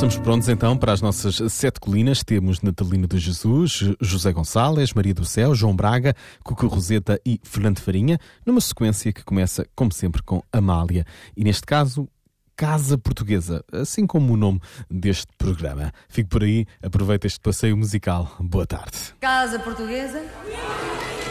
Estamos prontos então para as nossas 7 colinas. Temos Natalina de Jesus, José Gonçalves, Maria do Céu, João Braga, Cuca Roseta e Fernando Farinha, numa sequência que começa, como sempre, com Amália. E neste caso, Casa Portuguesa, assim como o nome deste programa. Fique por aí, aproveita este passeio musical. Boa tarde. Casa Portuguesa.